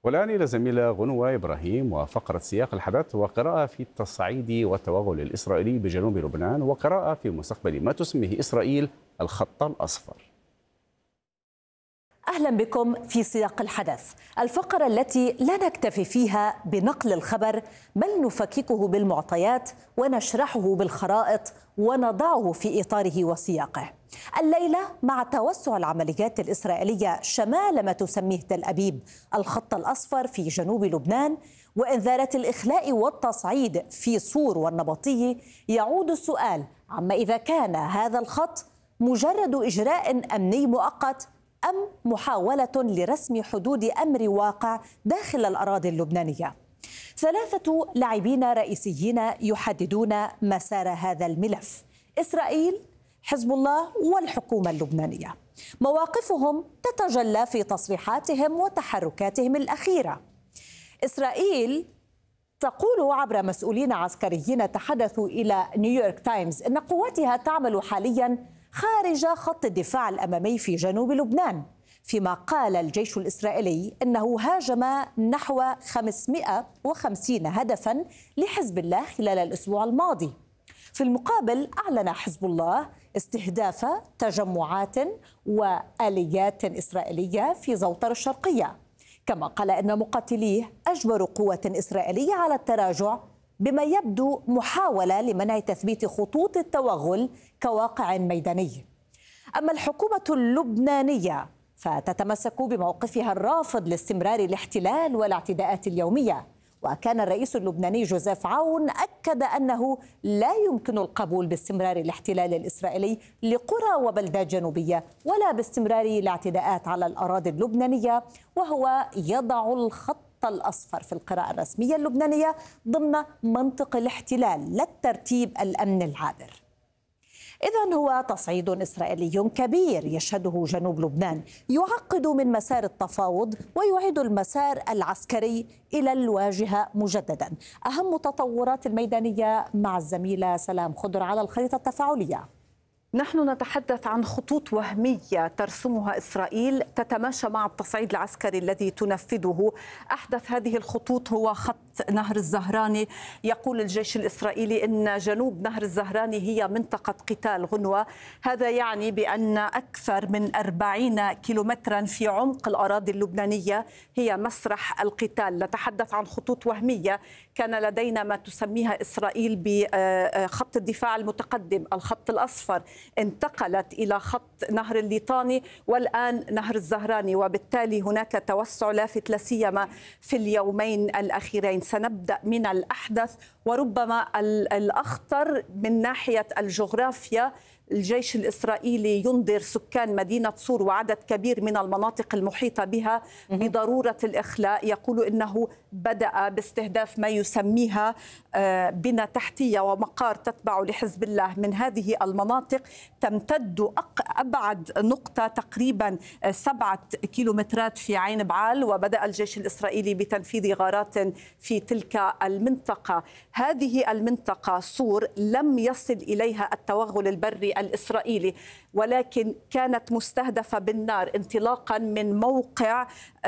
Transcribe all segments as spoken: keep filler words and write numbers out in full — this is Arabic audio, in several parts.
والآن إلى زميلة غنوة إبراهيم وفقرة سياق الحدث وقراءة في التصعيد والتوغل الإسرائيلي بجنوب لبنان وقراءة في مستقبل ما تسميه إسرائيل الخط الأصفر. أهلا بكم في سياق الحدث، الفقرة التي لا نكتفي فيها بنقل الخبر بل نفككه بالمعطيات ونشرحه بالخرائط ونضعه في إطاره وسياقه. الليلة مع توسع العمليات الإسرائيلية شمال ما تسميه تل أبيب الخط الأصفر في جنوب لبنان وإنذارات الإخلاء والتصعيد في صور والنبطية، يعود السؤال عما إذا كان هذا الخط مجرد إجراء أمني مؤقت أم محاولة لرسم حدود أمر واقع داخل الأراضي اللبنانية. ثلاثة لاعبين رئيسيين يحددون مسار هذا الملف: إسرائيل، حزب الله، والحكومة اللبنانية. مواقفهم تتجلى في تصريحاتهم وتحركاتهم الأخيرة. إسرائيل تقول عبر مسؤولين عسكريين تحدثوا إلى نيويورك تايمز إن قواتها تعمل حالياً خارج خط الدفاع الأمامي في جنوب لبنان، فيما قال الجيش الإسرائيلي إنه هاجم نحو خمسمئة وخمسين هدفاً لحزب الله خلال الأسبوع الماضي. في المقابل أعلن حزب الله استهداف تجمعات وآليات إسرائيلية في زوطر الشرقية، كما قال إن مقاتليه أجبروا قوة إسرائيلية على التراجع، بما يبدو محاولة لمنع تثبيت خطوط التوغل كواقع ميداني. أما الحكومة اللبنانية فتتمسك بموقفها الرافض لاستمرار الاحتلال والاعتداءات اليومية، وكان الرئيس اللبناني جوزيف عون أكد أنه لا يمكن القبول باستمرار الاحتلال الإسرائيلي لقرى وبلدات جنوبية ولا باستمرار الاعتداءات على الأراضي اللبنانية، وهو يضع الخط الأصفر في القراءة الرسمية اللبنانية ضمن منطق الاحتلال لا الترتيب الأمن العابر. إذن هو تصعيد إسرائيلي كبير يشهده جنوب لبنان، يعقد من مسار التفاوض ويعيد المسار العسكري إلى الواجهة مجددا. أهم تطورات الميدانية مع الزميلة سلام خضر على الخريطة التفاعلية. نحن نتحدث عن خطوط وهمية ترسمها إسرائيل تتماشى مع التصعيد العسكري الذي تنفذه. أحدث هذه الخطوط هو خط نهر الزهراني. يقول الجيش الإسرائيلي أن جنوب نهر الزهراني هي منطقة قتال غنوة. هذا يعني بأن أكثر من أربعين كيلومترا في عمق الأراضي اللبنانية هي مسرح القتال. نتحدث عن خطوط وهمية كان لدينا ما تسميها إسرائيل بخط الدفاع المتقدم الخط الأصفر، انتقلت إلى خط نهر الليطاني والآن نهر الزهراني، وبالتالي هناك توسع لافت لا سيما في اليومين الأخيرين. سنبدأ من الأحدث وربما الأخطر من ناحية الجغرافيا. الجيش الإسرائيلي ينذر سكان مدينة صور وعدد كبير من المناطق المحيطة بها بضرورة الإخلاء. يقول إنه بدأ باستهداف ما يسميها بنى تحتية ومقار تتبع لحزب الله من هذه المناطق، تمتد أبعد نقطة تقريبا سبعة كيلومترات في عين بعال، وبدأ الجيش الإسرائيلي بتنفيذ غارات في تلك المنطقة. هذه المنطقة صور لم يصل إليها التوغل البري الإسرائيلي، ولكن كانت مستهدفة بالنار انطلاقا من موقع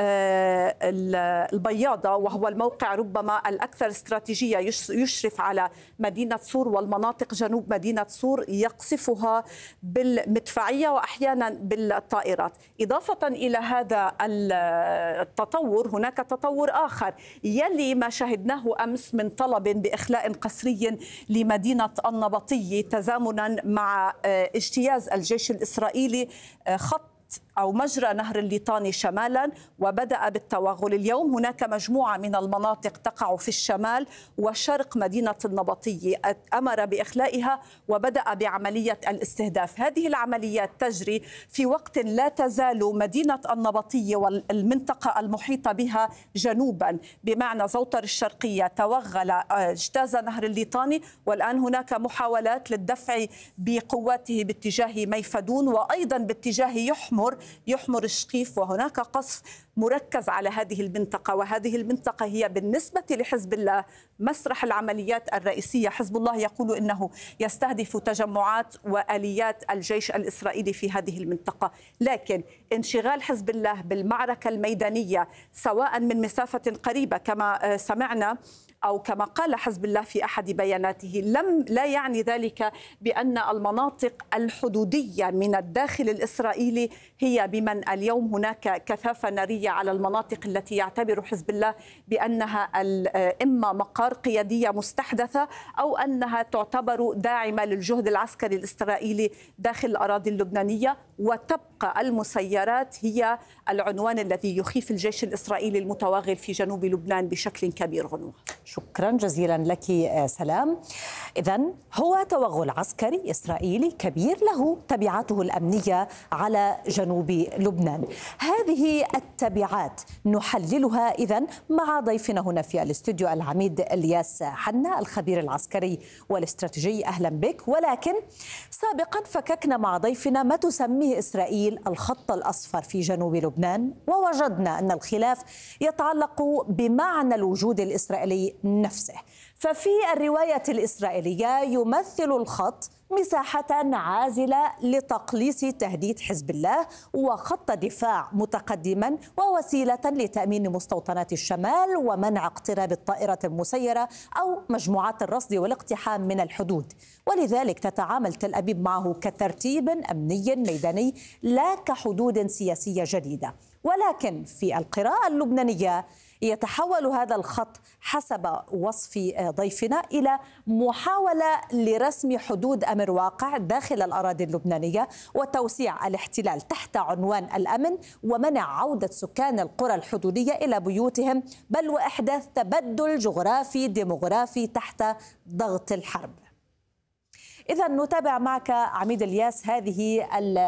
البياضة، وهو الموقع ربما الأكثر استراتيجية يشرف على مدينة صور والمناطق جنوب مدينة صور، يقصفها بالمدفعية وأحيانا بالطائرات. إضافة إلى هذا التطور هناك تطور آخر يلي ما شاهدناه أمس من طلب بإخلاء قسري لمدينة النبطية تزامنا مع اجتياز الجيش الإسرائيلي خط أو مجرى نهر الليطاني شمالا وبدأ بالتوغل. اليوم هناك مجموعة من المناطق تقع في الشمال وشرق مدينة النبطية أمر بإخلائها وبدأ بعملية الاستهداف. هذه العمليات تجري في وقت لا تزال مدينة النبطية والمنطقة المحيطة بها جنوبا بمعنى زوطر الشرقية توغل اجتاز نهر الليطاني، والآن هناك محاولات للدفع بقواته باتجاه ميفدون وأيضا باتجاه يحمر يحمر الشقيف، وهناك قصف مركز على هذه المنطقة، وهذه المنطقة هي بالنسبة لحزب الله مسرح العمليات الرئيسية. حزب الله يقول إنه يستهدف تجمعات وآليات الجيش الإسرائيلي في هذه المنطقة، لكن انشغال حزب الله بالمعركة الميدانية سواء من مسافة قريبة كما سمعنا أو كما قال حزب الله في أحد بياناته، لم لا يعني ذلك بأن المناطق الحدودية من الداخل الإسرائيلي هي بمن اليوم هناك كثافة نارية على المناطق التي يعتبر حزب الله بأنها إما مقار قيادية مستحدثة أو أنها تعتبر داعمة للجهد العسكري الإسرائيلي داخل الأراضي اللبنانية. وتبقى المسيرات هي العنوان الذي يخيف الجيش الإسرائيلي المتوغل في جنوب لبنان بشكل كبير. غنوة، شكرا جزيلا لك سلام. إذن هو توغل عسكري إسرائيلي كبير له تبعاته الأمنية على جنوب لبنان. هذه التبعات نحللها إذن مع ضيفنا هنا في الاستوديو العميد الياس حنا الخبير العسكري والاستراتيجي. أهلا بك. ولكن سابقا فككنا مع ضيفنا ما تسميه إسرائيل الخط الأصفر في جنوب لبنان، ووجدنا أن الخلاف يتعلق بمعنى الوجود الإسرائيلي نفسه. ففي الرواية الإسرائيلية يمثل الخط مساحة عازلة لتقليص تهديد حزب الله وخط دفاع متقدما ووسيلة لتأمين مستوطنات الشمال ومنع اقتراب الطائرة المسيرة أو مجموعات الرصد والاقتحام من الحدود. ولذلك تتعامل تل أبيب معه كترتيب أمني ميداني لا كحدود سياسية جديدة. ولكن في القراءة اللبنانية يتحول هذا الخط حسب وصف ضيفنا إلى محاولة لرسم حدود أمر واقع داخل الأراضي اللبنانية وتوسيع الاحتلال تحت عنوان الأمن ومنع عودة سكان القرى الحدودية إلى بيوتهم، بل وإحداث تبدل جغرافي ديموغرافي تحت ضغط الحرب. إذا نتابع معك عميد الياس هذه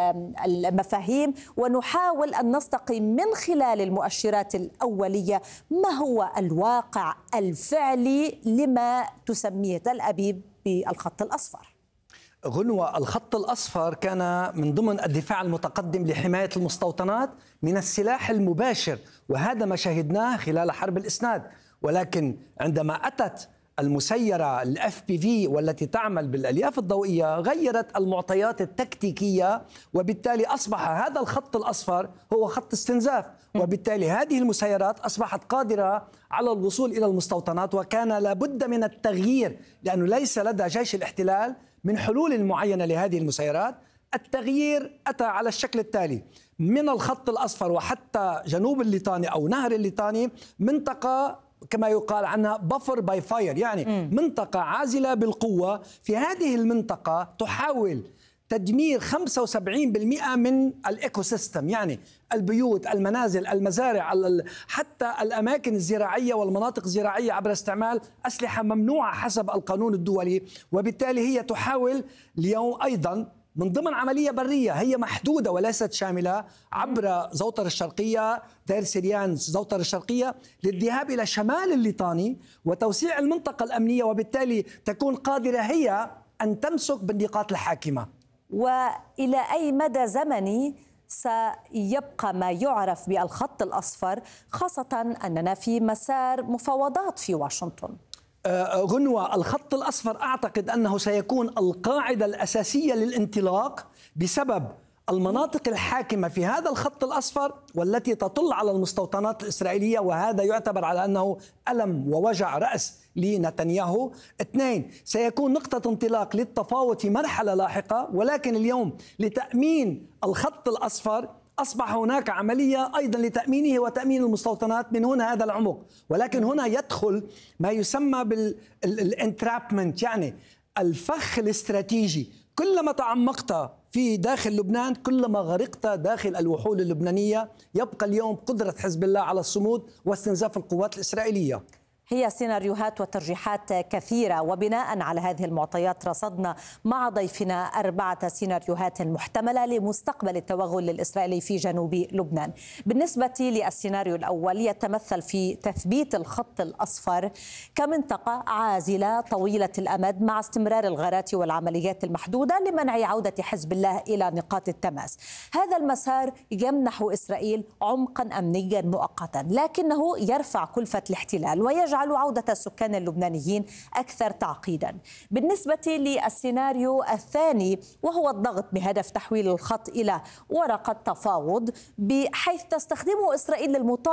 المفاهيم ونحاول أن نستقي من خلال المؤشرات الأولية ما هو الواقع الفعلي لما تسميه تل أبيب بالخط الأصفر. غنوة، الخط الأصفر كان من ضمن الدفاع المتقدم لحماية المستوطنات من السلاح المباشر، وهذا ما شاهدناه خلال حرب الإسناد. ولكن عندما أتت المسيرة الاف بي في والتي تعمل بالالياف الضوئيه غيرت المعطيات التكتيكيه، وبالتالي اصبح هذا الخط الاصفر هو خط استنزاف، وبالتالي هذه المسيرات اصبحت قادره على الوصول الى المستوطنات. وكان لابد من التغيير لانه ليس لدى جيش الاحتلال من حلول معينه لهذه المسيرات. التغيير اتى على الشكل التالي: من الخط الاصفر وحتى جنوب الليطاني او نهر الليطاني منطقه كما يقال عنها بفر باي فاير، يعني م. منطقة عازلة بالقوة. في هذه المنطقة تحاول تدمير خمسة وسبعين بالمئة من الإيكو سيستم، يعني البيوت، المنازل، المزارع، حتى الأماكن الزراعية والمناطق الزراعية عبر استعمال أسلحة ممنوعة حسب القانون الدولي. وبالتالي هي تحاول اليوم أيضا من ضمن عملية برية هي محدودة وليست شاملة عبر زوطر الشرقية، دير سريان زوطر الشرقية، للذهاب إلى شمال الليطاني وتوسيع المنطقة الأمنية، وبالتالي تكون قادرة هي أن تمسك بالنقاط الحاكمة. وإلى أي مدى زمني سيبقى ما يعرف بالخط الأصفر، خاصة أننا في مسار مفاوضات في واشنطن؟ غنوة، الخط الأصفر أعتقد أنه سيكون القاعدة الأساسية للانطلاق بسبب المناطق الحاكمة في هذا الخط الأصفر والتي تطل على المستوطنات الإسرائيلية، وهذا يعتبر على أنه ألم ووجع رأس لنتنياهو. اثنين، سيكون نقطة انطلاق للتفاوض في مرحلة لاحقة. ولكن اليوم لتأمين الخط الأصفر أصبح هناك عملية أيضا لتأمينه وتأمين المستوطنات، من هنا هذا العمق. ولكن هنا يدخل ما يسمى بالانترابمنت، يعني الفخ الاستراتيجي. كلما تعمقت في داخل لبنان كلما غرقت داخل الوحول اللبنانية. يبقى اليوم قدرة حزب الله على الصمود واستنزاف القوات الإسرائيلية. هي سيناريوهات وترجيحات كثيرة، وبناء على هذه المعطيات رصدنا مع ضيفنا أربعة سيناريوهات محتملة لمستقبل التوغل الإسرائيلي في جنوب لبنان. بالنسبة للسيناريو الأول يتمثل في تثبيت الخط الأصفر كمنطقة عازلة طويلة الأمد مع استمرار الغارات والعمليات المحدودة لمنع عودة حزب الله إلى نقاط التماس. هذا المسار يمنح إسرائيل عمقا أمنيا مؤقتا، لكنه يرفع كلفة الاحتلال ويجعل على عودة السكان اللبنانيين أكثر تعقيدا. بالنسبة للسيناريو الثاني وهو الضغط بهدف تحويل الخط إلى ورقة تفاوض، بحيث تستخدمه إسرائيل للمطالبة